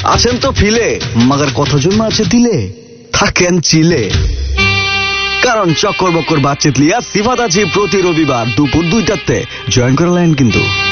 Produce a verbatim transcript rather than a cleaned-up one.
আছেন তো ফিলে, মাগার কত জন্ম আছে দিলে, থাকেন চিলে। কারণ চক্কর বক্কর বাতচিত লিয়া সিফাত আছি প্রতি রবিবার দুপুর দুইটাতে। জয়েন করলেন কিন্তু।